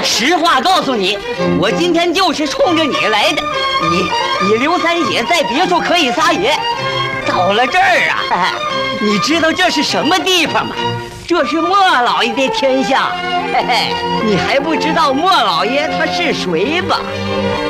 实话告诉你，我今天就是冲着你来的。你刘三姐在别处可以撒野，到了这儿啊，你知道这是什么地方吗？这是莫老爷的天下。嘿嘿，你还不知道莫老爷他是谁吧？